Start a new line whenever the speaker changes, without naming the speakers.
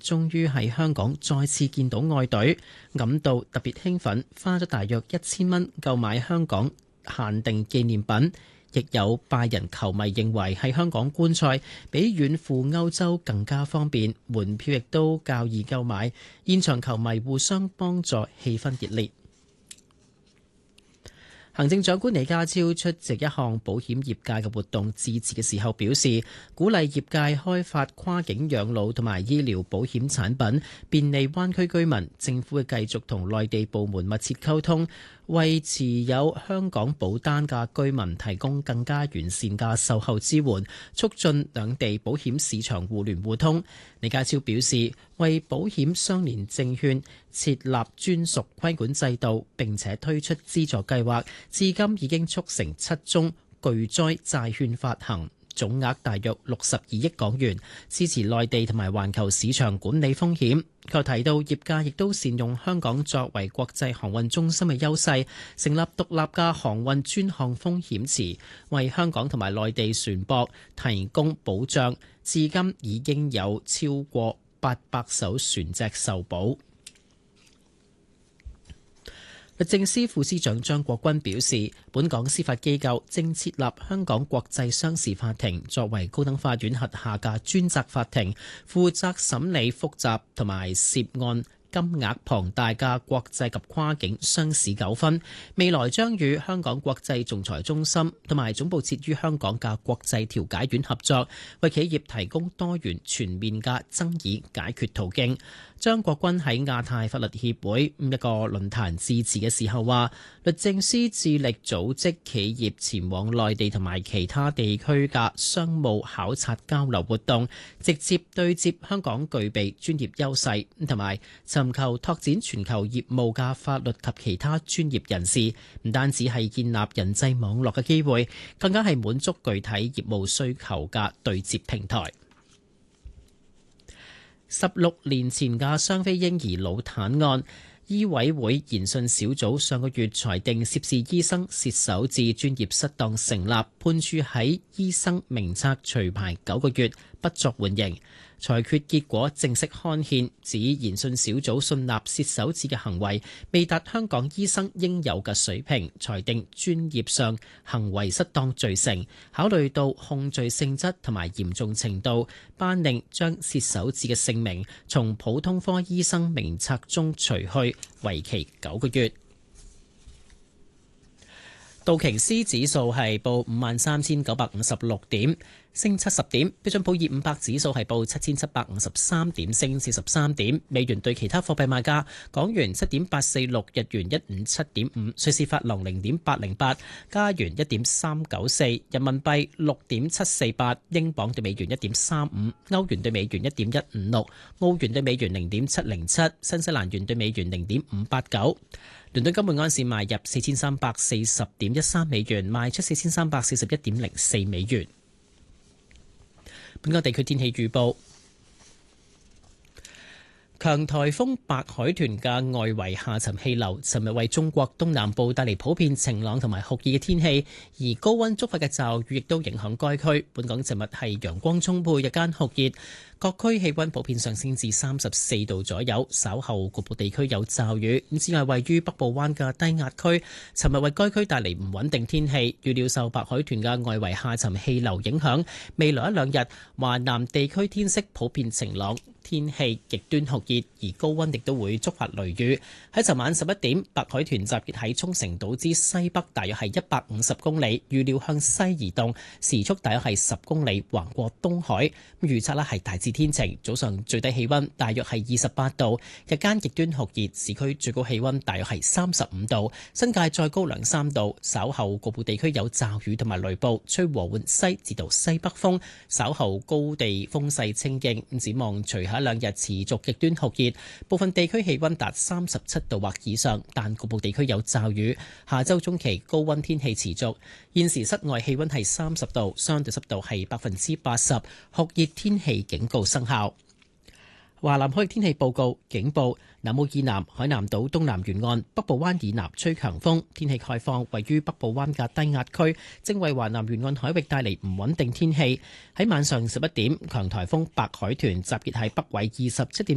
終於喺香港再次見到愛隊，感到特別興奮，花咗大約1000蚊購買香港限定紀念品。亦有拜仁球迷認為喺香港觀賽比遠赴歐洲更加方便，門票亦都較易購買，現場球迷互相幫助，氣氛熱烈。行政長官李家超出席一項保險業界嘅活動致辭嘅時候表示，鼓勵業界開發跨境養老同埋醫療保險產品，便利灣區居民。政府會繼續同內地部門密切溝通，為持有香港保單嘅居民提供更加完善嘅售後支援，促進兩地保險市場互聯互通。李家超表示，為保險相連證券設立專屬規管制度，並且推出資助計劃，至今已經促成7宗巨災債券發行，總額大約62億港元，支持內地同埋環球市場管理風險。佢提到，業界亦都善用香港作為國際航運中心嘅優勢，成立獨立嘅航運專項風險池，為香港同埋內地船舶提供保障。至今已經有超過800艘船隻受保。律政司副司長張國鈞表示，本港司法機構正設立香港國際商事法庭，作為高等法院轄下嘅專責法庭，負責審理複雜同埋涉案金額龐大嘅國際及跨境商事糾紛，未來將與香港國際仲裁中心同埋總部設於香港嘅國際調解院合作，為企業提供多元全面嘅爭議解決途徑。張國鈞喺亞太法律協會一個論壇致辭嘅時候話，律政司致力組織企業前往內地同埋其他地區嘅商務考察交流活動，直接對接香港具備專業優勢，同埋尋求拓展全球業務嘅法律及其他專業人士，唔單止係建立人際網絡嘅機會，更加係滿足具體業務需求嘅對接平台。16年前嘅雙非嬰兒腦癱案，醫委會研訊小組上個月裁定涉事醫生挾守至專業失當成立，判處喺醫生名冊除牌9個月，不作緩刑。裁決結果正式刊憲，指研訊小組信納挾守至嘅行為未達香港醫生應有嘅水平，裁定專業上行為失當罪成。考慮到控罪性質同埋嚴重程度，頒令將挾守至嘅姓名從普通科醫生名冊中除去，為期9個月。道瓊斯指數係報53,956點，升70點。標準普爾500指數係報7,753點，升43點。美元對其他貨幣賣價：港元7.846，日元157.5，瑞士法郎0.808，加元1.394，人民幣6.748，英鎊對美元1.35，歐元對美元1.156，澳元對美元0.707，新西蘭元對美元0.589。倫敦金每安士賣入4340.13美元，賣出4341.04美元。本港地區天氣預報：強颱風白海豚嘅外圍下沉氣流，尋日為中國東南部帶嚟普遍晴朗同埋酷熱嘅天氣，而高溫觸發嘅驟雨亦都影響該區。本港尋日係陽光充沛，日間酷熱。各區氣溫普遍上升至34度左右，稍後局部地區有驟雨。此外，位於北部灣嘅低壓區，尋日為該區帶嚟唔穩定天氣。預料受白海豚嘅外圍下沉氣流影響，未來一兩日華南地區天色普遍晴朗，天氣極端酷熱，而高溫亦都會觸發雷雨。喺尋晚11點，白海豚集結喺沖繩島之西北，大約係150公里，預料向西移動，時速大約係10公里，橫過東海。預測係大致天晴，早上最低氣溫大約係28度，日間極端酷熱，市區最高氣溫大約係35度，新界再高2-3度。稍後局部地區有驟雨同埋雷暴，吹和緩西至到西北風，稍後高地風勢清勁。展望隨後一兩日持續極端酷熱，部分地區氣溫達37度或以上，但局部地區有驟雨。下周中期高溫天氣持續。現時室外氣溫係30度，相對濕度係80%，酷熱天氣警告生效。華南海域天氣報告警報：南澳以南、海南島東南沿岸、北部灣以南吹強風，天氣概況。位於北部灣嘅低壓區正為華南沿岸海域帶嚟唔穩定天氣。喺晚上11點，強颱風白海豚集結喺北緯27.8